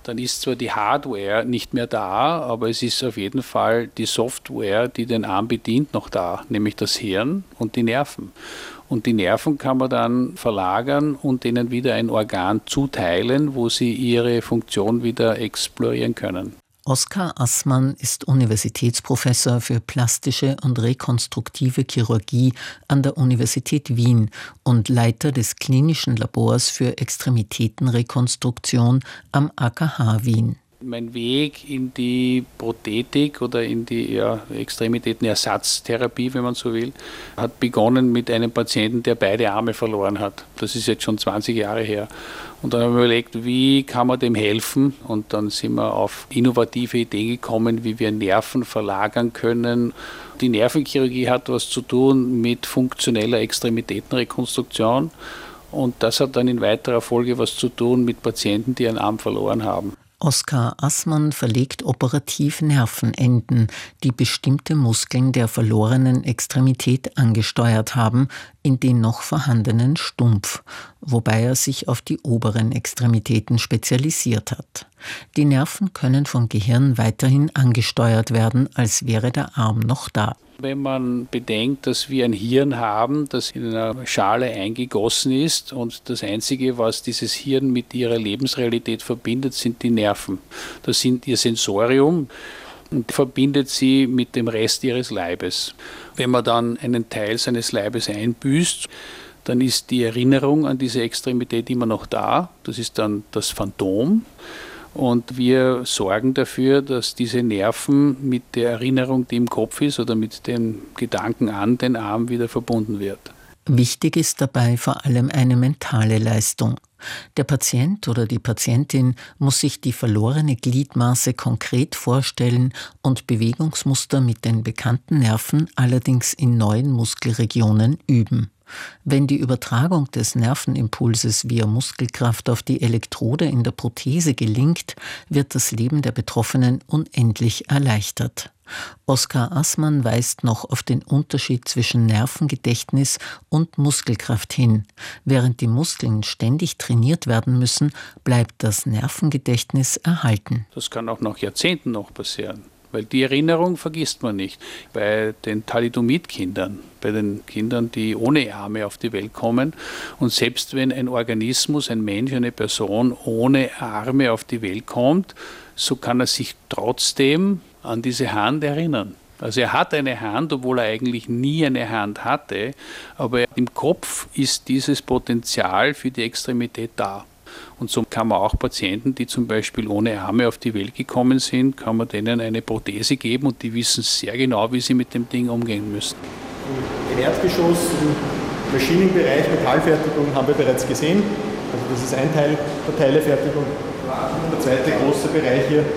dann ist zwar die Hardware nicht mehr da, aber es ist auf jeden Fall die Software, die den Arm bedient, noch da, nämlich das Hirn und die Nerven. Und die Nerven kann man dann verlagern und denen wieder ein Organ zuteilen, wo sie ihre Funktion wieder explorieren können. Oskar Assmann ist Universitätsprofessor für plastische und rekonstruktive Chirurgie an der Universität Wien und Leiter des klinischen Labors für Extremitätenrekonstruktion am AKH Wien. Mein Weg in die Prothetik oder in die Extremitätenersatztherapie, wenn man so will, hat begonnen mit einem Patienten, der beide Arme verloren hat. Das ist jetzt schon 20 Jahre her. Und dann haben wir überlegt, wie kann man dem helfen? Und dann sind wir auf innovative Ideen gekommen, wie wir Nerven verlagern können. Die Nervenchirurgie hat was zu tun mit funktioneller Extremitätenrekonstruktion. Und das hat dann in weiterer Folge was zu tun mit Patienten, die einen Arm verloren haben. Oskar Assmann verlegt operativ Nervenenden, die bestimmte Muskeln der verlorenen Extremität angesteuert haben, in den noch vorhandenen Stumpf, wobei er sich auf die oberen Extremitäten spezialisiert hat. Die Nerven können vom Gehirn weiterhin angesteuert werden, als wäre der Arm noch da. Wenn man bedenkt, dass wir ein Hirn haben, das in einer Schale eingegossen ist und das Einzige, was dieses Hirn mit ihrer Lebensrealität verbindet, sind die Nerven. Das sind ihr Sensorium und verbindet sie mit dem Rest ihres Leibes. Wenn man dann einen Teil seines Leibes einbüßt, dann ist die Erinnerung an diese Extremität immer noch da. Das ist dann das Phantom. Und wir sorgen dafür, dass diese Nerven mit der Erinnerung, die im Kopf ist, oder mit dem Gedanken an den Arm wieder verbunden wird. Wichtig ist dabei vor allem eine mentale Leistung. Der Patient oder die Patientin muss sich die verlorene Gliedmaße konkret vorstellen und Bewegungsmuster mit den bekannten Nerven allerdings in neuen Muskelregionen üben. Wenn die Übertragung des Nervenimpulses via Muskelkraft auf die Elektrode in der Prothese gelingt, wird das Leben der Betroffenen unendlich erleichtert. Oskar Assmann weist noch auf den Unterschied zwischen Nervengedächtnis und Muskelkraft hin. Während die Muskeln ständig trainiert werden müssen, bleibt das Nervengedächtnis erhalten. Das kann auch nach Jahrzehnten noch passieren. Weil die Erinnerung vergisst man nicht. Bei den Thalidomid-Kindern, bei den Kindern, die ohne Arme auf die Welt kommen. Und selbst wenn ein Organismus, ein Mensch, eine Person ohne Arme auf die Welt kommt, so kann er sich trotzdem an diese Hand erinnern. Also er hat eine Hand, obwohl er eigentlich nie eine Hand hatte, aber im Kopf ist dieses Potenzial für die Extremität da. Und so kann man auch Patienten, die zum Beispiel ohne Arme auf die Welt gekommen sind, kann man denen eine Prothese geben und die wissen sehr genau, wie sie mit dem Ding umgehen müssen. Im Erdgeschoss, im Maschinenbereich, Metallfertigung haben wir bereits gesehen. Also das ist ein Teil der Teilefertigung. Der zweite große Bereich hier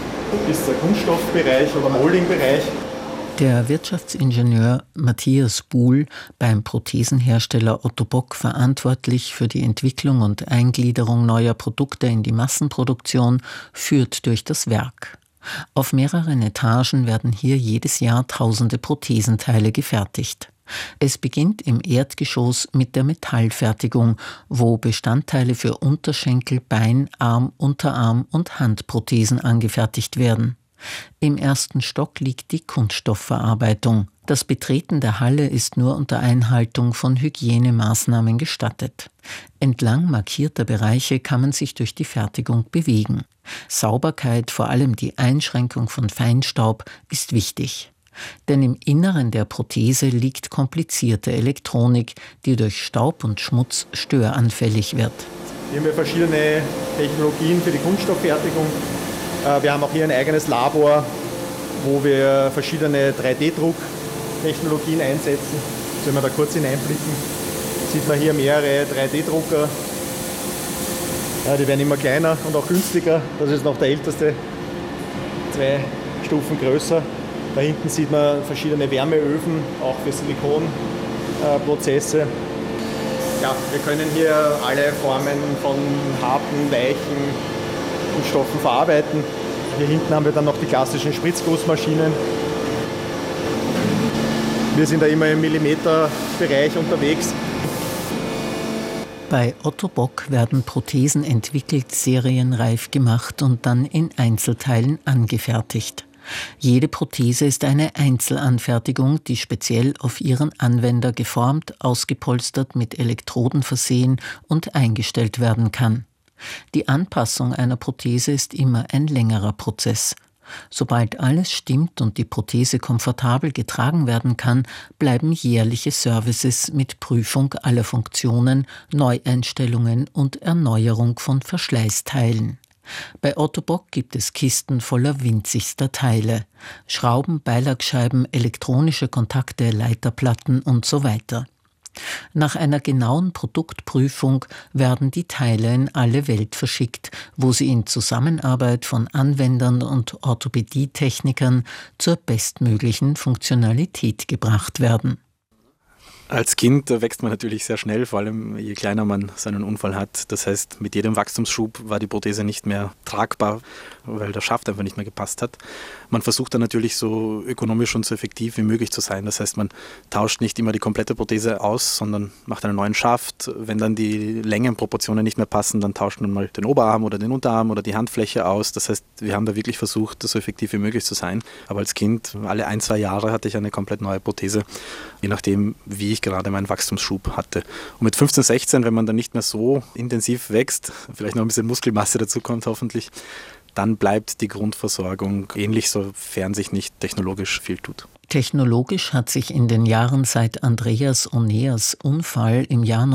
ist der Kunststoffbereich oder Moldingbereich. Der Wirtschaftsingenieur Matthias Buhl, beim Prothesenhersteller Otto Bock verantwortlich für die Entwicklung und Eingliederung neuer Produkte in die Massenproduktion, führt durch das Werk. Auf mehreren Etagen werden hier jedes Jahr tausende Prothesenteile gefertigt. Es beginnt im Erdgeschoss mit der Metallfertigung, wo Bestandteile für Unterschenkel, Bein, Arm, Unterarm und Handprothesen angefertigt werden. Im ersten Stock liegt die Kunststoffverarbeitung. Das Betreten der Halle ist nur unter Einhaltung von Hygienemaßnahmen gestattet. Entlang markierter Bereiche kann man sich durch die Fertigung bewegen. Sauberkeit, vor allem die Einschränkung von Feinstaub, ist wichtig. Denn im Inneren der Prothese liegt komplizierte Elektronik, die durch Staub und Schmutz störanfällig wird. Hier haben wir verschiedene Technologien für die Kunststofffertigung. Wir haben auch hier ein eigenes Labor, wo wir verschiedene 3D-Drucktechnologien einsetzen. Wenn wir da kurz hineinblicken, sieht man hier mehrere 3D-Drucker. Ja, die werden immer kleiner und auch günstiger. Das ist noch der älteste, 2 Stufen größer. Da hinten sieht man verschiedene Wärmeöfen, auch für Silikonprozesse. Ja, wir können hier alle Formen von harten, weichen Kunststoffen verarbeiten. Hier hinten haben wir dann noch die klassischen Spritzgussmaschinen. Wir sind da immer im Millimeterbereich unterwegs. Bei Otto Bock werden Prothesen entwickelt, serienreif gemacht und dann in Einzelteilen angefertigt. Jede Prothese ist eine Einzelanfertigung, die speziell auf ihren Anwender geformt, ausgepolstert, mit Elektroden versehen und eingestellt werden kann. Die Anpassung einer Prothese ist immer ein längerer Prozess. Sobald alles stimmt und die Prothese komfortabel getragen werden kann, bleiben jährliche Services mit Prüfung aller Funktionen, Neueinstellungen und Erneuerung von Verschleißteilen. Bei Otto Bock gibt es Kisten voller winzigster Teile. Schrauben, Beilagscheiben, elektronische Kontakte, Leiterplatten und so weiter. Nach einer genauen Produktprüfung werden die Teile in alle Welt verschickt, wo sie in Zusammenarbeit von Anwendern und Orthopädietechnikern zur bestmöglichen Funktionalität gebracht werden. Als Kind wächst man natürlich sehr schnell, vor allem je kleiner man seinen Unfall hat. Das heißt, mit jedem Wachstumsschub war die Prothese nicht mehr tragbar, weil der Schaft einfach nicht mehr gepasst hat. Man versucht dann natürlich so ökonomisch und so effektiv wie möglich zu sein. Das heißt, man tauscht nicht immer die komplette Prothese aus, sondern macht einen neuen Schaft. Wenn dann die Längenproportionen nicht mehr passen, dann tauscht man mal den Oberarm oder den Unterarm oder die Handfläche aus. Das heißt, wir haben da wirklich versucht, so effektiv wie möglich zu sein. Aber als Kind, alle 1-2 Jahre hatte ich eine komplett neue Prothese, je nachdem, wie ich gerade meinen Wachstumsschub hatte. Und mit 15, 16, wenn man dann nicht mehr so intensiv wächst, vielleicht noch ein bisschen Muskelmasse dazu kommt hoffentlich, dann bleibt die Grundversorgung ähnlich, sofern sich nicht technologisch viel tut. Technologisch hat sich in den Jahren seit Andreas Oneas Unfall im Jahr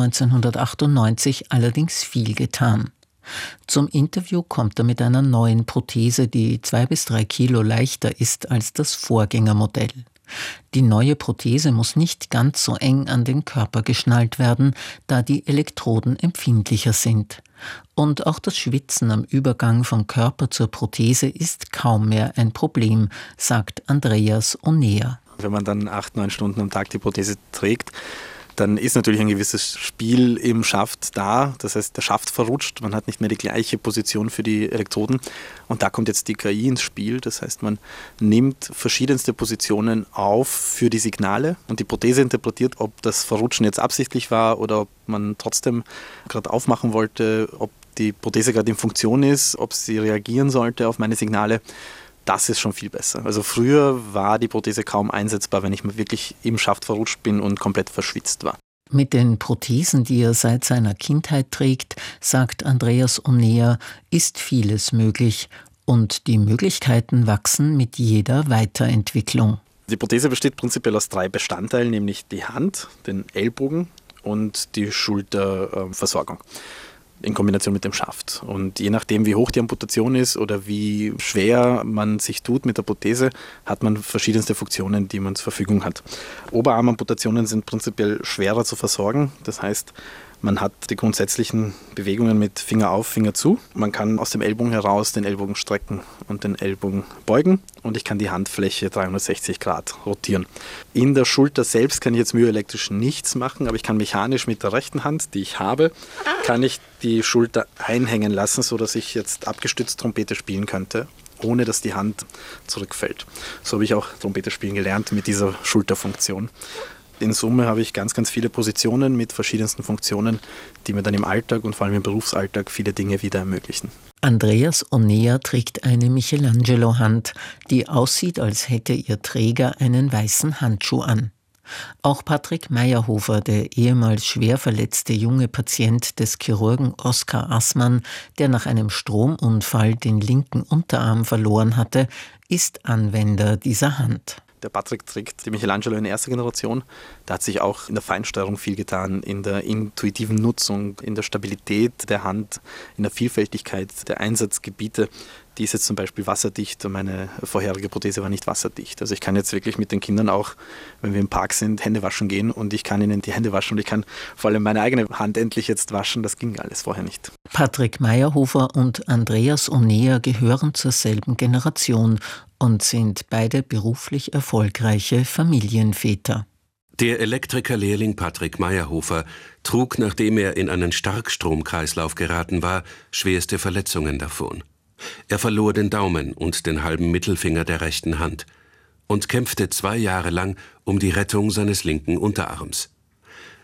1998 allerdings viel getan. Zum Interview kommt er mit einer neuen Prothese, die 2 bis 3 Kilo leichter ist als das Vorgängermodell. Die neue Prothese muss nicht ganz so eng an den Körper geschnallt werden, da die Elektroden empfindlicher sind. Und auch das Schwitzen am Übergang vom Körper zur Prothese ist kaum mehr ein Problem, sagt Andreas Onea. Wenn man dann 8-9 Stunden am Tag die Prothese trägt, dann ist natürlich ein gewisses Spiel im Schaft da. Das heißt, der Schaft verrutscht, man hat nicht mehr die gleiche Position für die Elektroden. Und da kommt jetzt die KI ins Spiel. Das heißt, man nimmt verschiedenste Positionen auf für die Signale und die Prothese interpretiert, ob das Verrutschen jetzt absichtlich war oder ob man trotzdem gerade aufmachen wollte, ob die Prothese gerade in Funktion ist, ob sie reagieren sollte auf meine Signale. Das ist schon viel besser. Also früher war die Prothese kaum einsetzbar, wenn ich mal wirklich im Schaft verrutscht bin und komplett verschwitzt war. Mit den Prothesen, die er seit seiner Kindheit trägt, sagt Andreas Onea, ist vieles möglich. Und die Möglichkeiten wachsen mit jeder Weiterentwicklung. Die Prothese besteht prinzipiell aus 3 Bestandteilen, nämlich die Hand, den Ellbogen und die Schulterversorgung. In Kombination mit dem Schaft. Und je nachdem, wie hoch die Amputation ist oder wie schwer man sich tut mit der Prothese, hat man verschiedenste Funktionen, die man zur Verfügung hat. Oberarmamputationen sind prinzipiell schwerer zu versorgen. Das heißt, man hat die grundsätzlichen Bewegungen mit Finger auf, Finger zu. Man kann aus dem Ellbogen heraus den Ellbogen strecken und den Ellbogen beugen und ich kann die Handfläche 360 Grad rotieren. In der Schulter selbst kann ich jetzt myoelektrisch nichts machen, aber ich kann mechanisch mit der rechten Hand, die ich habe, kann ich die Schulter einhängen lassen, sodass ich jetzt abgestützt Trompete spielen könnte, ohne dass die Hand zurückfällt. So habe ich auch Trompete spielen gelernt mit dieser Schulterfunktion. In Summe habe ich ganz, ganz viele Positionen mit verschiedensten Funktionen, die mir dann im Alltag und vor allem im Berufsalltag viele Dinge wieder ermöglichen. Andreas Onea trägt eine Michelangelo-Hand, die aussieht, als hätte ihr Träger einen weißen Handschuh an. Auch Patrick Meyerhofer, der ehemals schwer verletzte junge Patient des Chirurgen Oskar Assmann, der nach einem Stromunfall den linken Unterarm verloren hatte, ist Anwender dieser Hand. Der Patrick trägt die Michelangelo in erster Generation. Da hat sich auch in der Feinsteuerung viel getan, in der intuitiven Nutzung, in der Stabilität der Hand, in der Vielfältigkeit der Einsatzgebiete. Die ist jetzt zum Beispiel wasserdicht und meine vorherige Prothese war nicht wasserdicht. Also ich kann jetzt wirklich mit den Kindern auch, wenn wir im Park sind, Hände waschen gehen und ich kann ihnen die Hände waschen und ich kann vor allem meine eigene Hand endlich jetzt waschen. Das ging alles vorher nicht. Patrick Meyerhofer und Andreas Onea gehören zur selben Generation und sind beide beruflich erfolgreiche Familienväter. Der Elektrikerlehrling Patrick Meyerhofer trug, nachdem er in einen Starkstromkreislauf geraten war, schwerste Verletzungen davon. Er verlor den Daumen und den halben Mittelfinger der rechten Hand und kämpfte 2 Jahre lang um die Rettung seines linken Unterarms.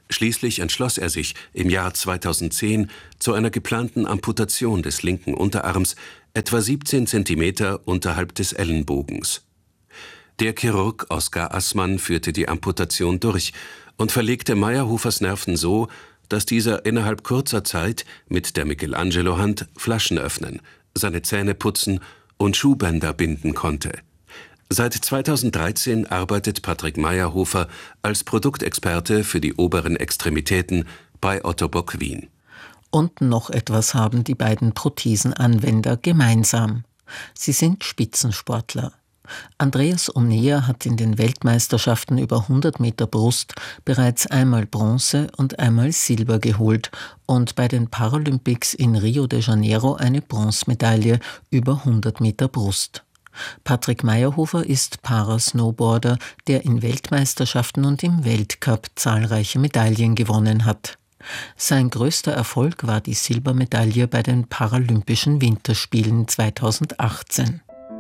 Schließlich entschloss er sich im Jahr 2010 zu einer geplanten Amputation des linken Unterarms, etwa 17 Zentimeter unterhalb des Ellenbogens. Der Chirurg Oskar Assmann führte die Amputation durch und verlegte Meyerhofers Nerven so, dass dieser innerhalb kurzer Zeit mit der Michelangelo-Hand Flaschen öffnen, seine Zähne putzen und Schuhbänder binden konnte. Seit 2013 arbeitet Patrick Meyerhofer als Produktexperte für die oberen Extremitäten bei Otto Bock Wien. Und noch etwas haben die beiden Prothesenanwender gemeinsam. Sie sind Spitzensportler. Andreas Onea hat in den Weltmeisterschaften über 100 Meter Brust bereits einmal Bronze und einmal Silber geholt und bei den Paralympics in Rio de Janeiro eine Bronzemedaille über 100 Meter Brust. Patrick Meyerhofer ist Parasnowboarder, der in Weltmeisterschaften und im Weltcup zahlreiche Medaillen gewonnen hat. Sein größter Erfolg war die Silbermedaille bei den Paralympischen Winterspielen 2018.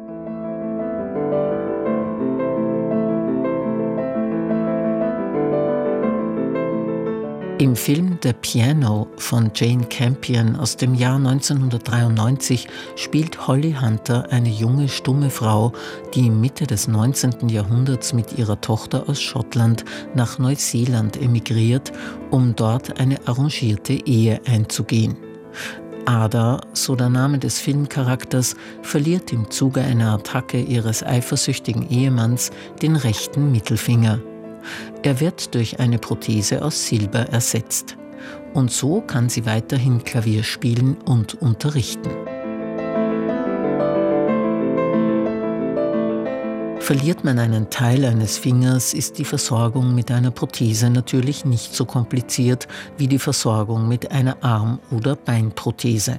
Im Film The Piano von Jane Campion aus dem Jahr 1993 spielt Holly Hunter eine junge, stumme Frau, die Mitte des 19. Jahrhunderts mit ihrer Tochter aus Schottland nach Neuseeland emigriert, um dort eine arrangierte Ehe einzugehen. Ada, so der Name des Filmcharakters, verliert im Zuge einer Attacke ihres eifersüchtigen Ehemanns den rechten Mittelfinger. Er wird durch eine Prothese aus Silber ersetzt. Und so kann sie weiterhin Klavier spielen und unterrichten. Verliert man einen Teil eines Fingers, ist die Versorgung mit einer Prothese natürlich nicht so kompliziert wie die Versorgung mit einer Arm- oder Beinprothese.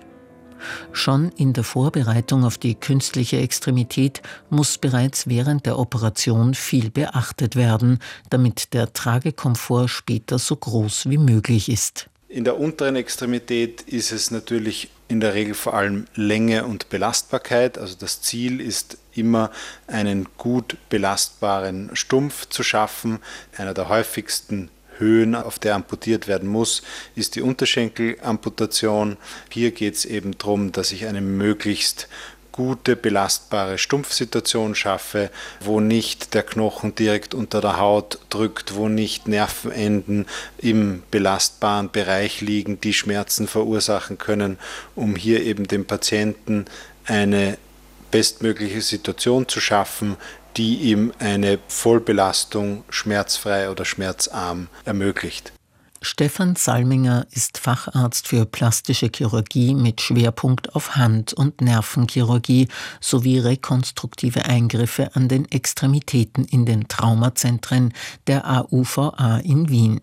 Schon in der Vorbereitung auf die künstliche Extremität muss bereits während der Operation viel beachtet werden, damit der Tragekomfort später so groß wie möglich ist. In der unteren Extremität ist es natürlich in der Regel vor allem Länge und Belastbarkeit. Also das Ziel ist immer, einen gut belastbaren Stumpf zu schaffen. Einer der häufigsten Höhen, auf der amputiert werden muss, ist die Unterschenkelamputation. Hier geht es eben darum, dass ich eine möglichst gute, belastbare Stumpfsituation schaffe, wo nicht der Knochen direkt unter der Haut drückt, wo nicht Nervenenden im belastbaren Bereich liegen, die Schmerzen verursachen können, um hier eben dem Patienten eine bestmögliche Situation zu schaffen, die ihm eine Vollbelastung schmerzfrei oder schmerzarm ermöglicht. Stefan Salminger ist Facharzt für plastische Chirurgie mit Schwerpunkt auf Hand- und Nervenchirurgie sowie rekonstruktive Eingriffe an den Extremitäten in den Traumazentren der AUVA in Wien.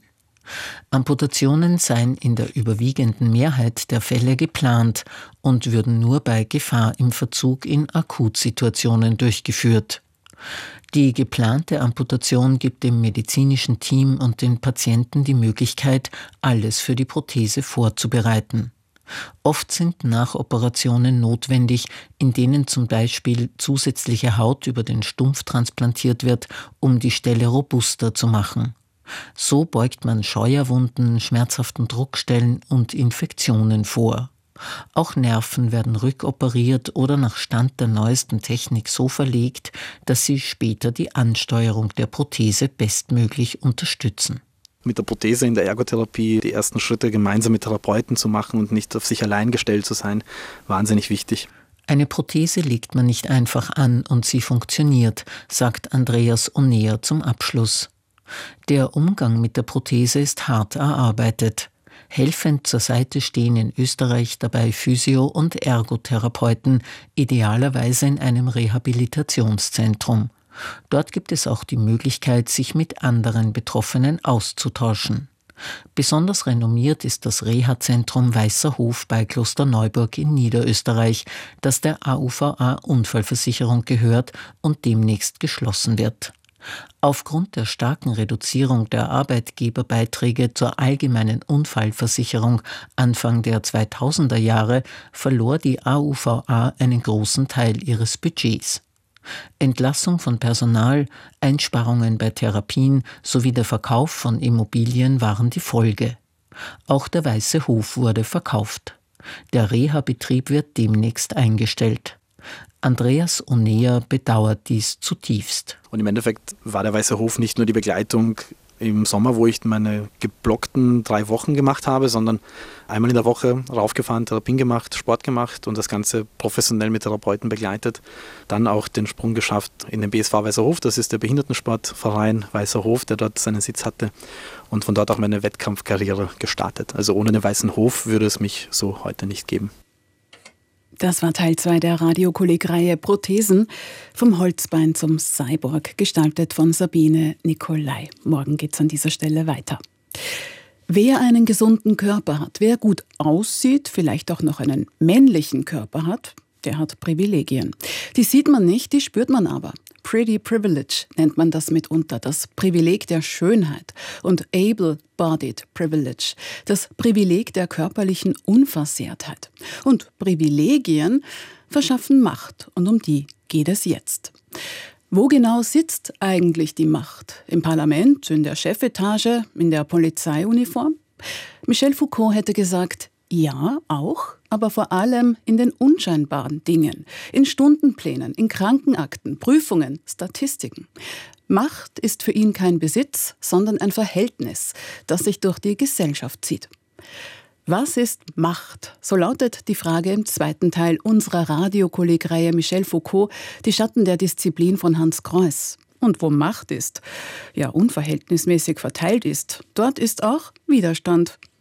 Amputationen seien in der überwiegenden Mehrheit der Fälle geplant und würden nur bei Gefahr im Verzug in Akutsituationen durchgeführt. Die geplante Amputation gibt dem medizinischen Team und den Patienten die Möglichkeit, alles für die Prothese vorzubereiten. Oft sind Nachoperationen notwendig, in denen zum Beispiel zusätzliche Haut über den Stumpf transplantiert wird, um die Stelle robuster zu machen. So beugt man Scheuerwunden, schmerzhaften Druckstellen und Infektionen vor. Auch Nerven werden rückoperiert oder nach Stand der neuesten Technik so verlegt, dass sie später die Ansteuerung der Prothese bestmöglich unterstützen. Mit der Prothese in der Ergotherapie die ersten Schritte gemeinsam mit Therapeuten zu machen und nicht auf sich allein gestellt zu sein, wahnsinnig wichtig. Eine Prothese legt man nicht einfach an und sie funktioniert, sagt Andreas Onea zum Abschluss. Der Umgang mit der Prothese ist hart erarbeitet. Helfend zur Seite stehen in Österreich dabei Physio- und Ergotherapeuten, idealerweise in einem Rehabilitationszentrum. Dort gibt es auch die Möglichkeit, sich mit anderen Betroffenen auszutauschen. Besonders renommiert ist das Reha-Zentrum Weißer Hof bei Klosterneuburg in Niederösterreich, das der AUVA Unfallversicherung gehört und demnächst geschlossen wird. Aufgrund der starken Reduzierung der Arbeitgeberbeiträge zur allgemeinen Unfallversicherung Anfang der 2000er Jahre verlor die AUVA einen großen Teil ihres Budgets. Entlassung von Personal, Einsparungen bei Therapien sowie der Verkauf von Immobilien waren die Folge. Auch der Weiße Hof wurde verkauft. Der Reha-Betrieb wird demnächst eingestellt. Andreas Onea bedauert dies zutiefst. Und im Endeffekt war der Weiße Hof nicht nur die Begleitung im Sommer, wo ich meine geblockten 3 Wochen gemacht habe, sondern einmal in der Woche raufgefahren, Therapien gemacht, Sport gemacht und das Ganze professionell mit Therapeuten begleitet. Dann auch den Sprung geschafft in den BSV Weißer Hof, das ist der Behindertensportverein Weißer Hof, der dort seinen Sitz hatte, und von dort auch meine Wettkampfkarriere gestartet. Also ohne den Weißen Hof würde es mich so heute nicht geben. Das war Teil 2 der Radiokolleg-Reihe Prothesen, vom Holzbein zum Cyborg, gestaltet von Sabine Nicolai. Morgen geht's an dieser Stelle weiter. Wer einen gesunden Körper hat, wer gut aussieht, vielleicht auch noch einen männlichen Körper hat, der hat Privilegien. Die sieht man nicht, die spürt man aber. Pretty Privilege nennt man das mitunter, das Privileg der Schönheit, und Able-Bodied Privilege, das Privileg der körperlichen Unversehrtheit. Und Privilegien verschaffen Macht, und um die geht es jetzt. Wo genau sitzt eigentlich die Macht? Im Parlament, in der Chefetage, in der Polizeiuniform? Michel Foucault hätte gesagt, ja, auch, aber vor allem in den unscheinbaren Dingen, in Stundenplänen, in Krankenakten, Prüfungen, Statistiken. Macht ist für ihn kein Besitz, sondern ein Verhältnis, das sich durch die Gesellschaft zieht. Was ist Macht? So lautet die Frage im 2. Teil unserer Radiokolleg-Reihe Michel Foucault, die Schatten der Disziplin von Hans Kreuss. Und wo Macht ist, ja unverhältnismäßig verteilt ist, dort ist auch Widerstand.